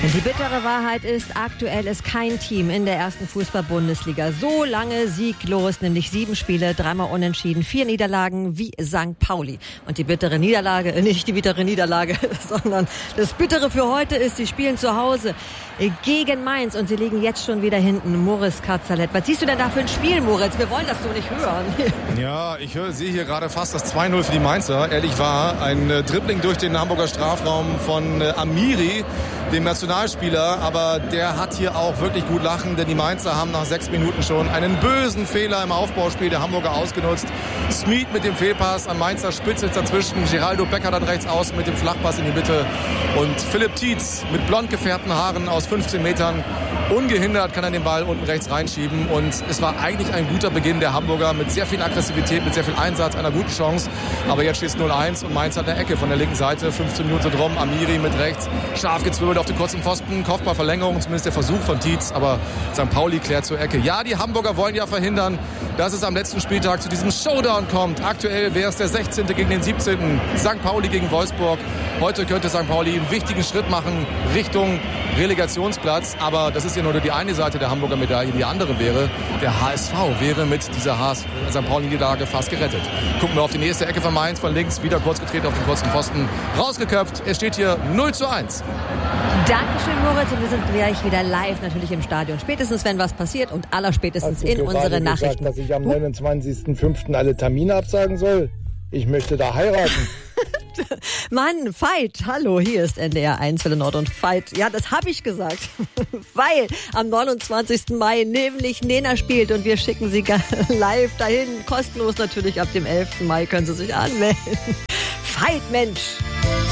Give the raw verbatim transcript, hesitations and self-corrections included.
Die bittere Wahrheit ist, aktuell ist kein Team in der ersten Fußball-Bundesliga so lange sieglos, nämlich sieben Spiele, dreimal unentschieden, vier Niederlagen wie Sankt Pauli. Und die bittere Niederlage, nicht die bittere Niederlage, sondern das Bittere für heute ist, sie spielen zu Hause gegen Mainz und sie liegen jetzt schon wieder hinten. Moritz Katzerlet, was siehst du denn da für ein Spiel, Moritz? Wir wollen das so nicht hören. Ja, ich höre, sehe hier gerade fast das zwei null für die Mainzer. Ehrlich war, ein äh, Dribbling durch den Hamburger Strafraum von äh, Amiri, dem Nationalspieler, aber der hat hier auch wirklich gut lachen, denn die Mainzer haben nach sechs Minuten schon einen bösen Fehler im Aufbauspiel der Hamburger ausgenutzt. Smeed mit dem Fehlpass an Mainzer Spitze dazwischen, Geraldo Becker dann rechts außen mit dem Flachpass in die Mitte und Philipp Tietz mit blond gefärbten Haaren aus fünfzehn Metern. Ungehindert kann er den Ball unten rechts reinschieben und es war eigentlich ein guter Beginn der Hamburger mit sehr viel Aggressivität, mit sehr viel Einsatz, einer guten Chance. Aber jetzt steht es null eins und Mainz hat eine Ecke von der linken Seite, fünfzehn Minuten drum, Amiri mit rechts, scharf gezwirbelt auf den kurzen Pfosten, Kopfballverlängerung, zumindest der Versuch von Tietz, aber Sankt Pauli klärt zur Ecke. Ja, die Hamburger wollen ja verhindern, dass es am letzten Spieltag zu diesem Showdown kommt. Aktuell wäre es der sechzehnte gegen den siebzehnten Sankt Pauli gegen Wolfsburg. Heute könnte Sankt Pauli einen wichtigen Schritt machen Richtung Relegationsplatz, aber das ist ja nur die eine Seite der Hamburger Medaille. Die andere wäre, der H S V wäre mit dieser Sankt Pauli-Niederlage fast gerettet. Gucken wir auf die nächste Ecke von Mainz, von links, wieder kurz getreten auf den kurzen Pfosten, rausgeköpft. Es steht hier null zu eins. Dankeschön, Moritz, und wir sind gleich wieder live natürlich im Stadion. Spätestens, wenn was passiert und allerspätestens in unsere Nachrichten. Gesagt, dass ich am neunundzwanzigsten fünften alle Termine absagen soll? Ich möchte da heiraten. Mann, Veit, hallo, hier ist N D R eins Welle Nord und Veit. Ja, das habe ich gesagt, weil am neunundzwanzigsten Mai nämlich Nena spielt und wir schicken sie live dahin, kostenlos natürlich ab dem elften Mai können sie sich anmelden. Veit, Mensch.